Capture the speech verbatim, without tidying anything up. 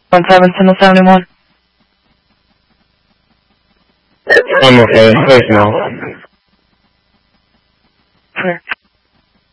One seven Signal seventy-one. I'm okay. Thanks, Mel. Clear.